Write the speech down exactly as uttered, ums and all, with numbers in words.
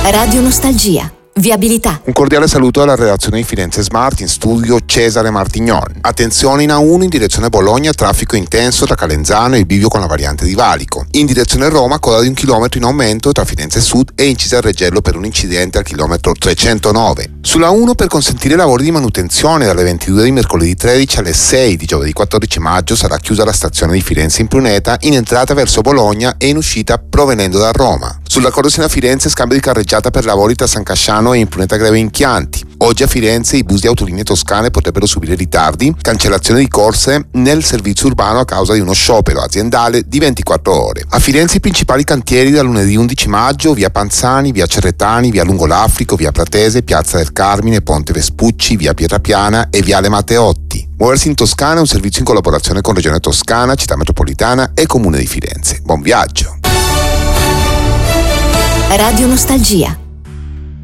Radio Nostalgia. Viabilità. Un cordiale saluto alla redazione di Firenze Smart, in studio Cesare Martignon. Attenzione in A uno in direzione Bologna, traffico intenso tra Calenzano e il bivio con la variante di Valico. In direzione Roma, coda di un chilometro in aumento tra Firenze Sud e Incisa al Reggello per un incidente al chilometro trecentonove. Sulla uno per consentire lavori di manutenzione dalle ventidue di mercoledì tredici alle sei di giovedì quattordici maggio sarà chiusa la stazione di Firenze Impruneta in entrata verso Bologna e in uscita provenendo da Roma. Sulla Cordo Siena Firenze scambio di carreggiata per lavori tra San Casciano e Impruneta Greve in Chianti. Oggi a Firenze i bus di autolinee toscane potrebbero subire ritardi, cancellazione di corse nel servizio urbano a causa di uno sciopero aziendale di ventiquattro ore. A Firenze i principali cantieri da lunedì undici maggio, via Panzani, via Cerretani, via Lungolafrico, via Pratese, piazza del Carmine, Ponte Vespucci, via Pietrapiana e viale Matteotti. Muoversi in Toscana è un servizio in collaborazione con Regione Toscana, Città Metropolitana e Comune di Firenze. Buon viaggio! Radio Nostalgia.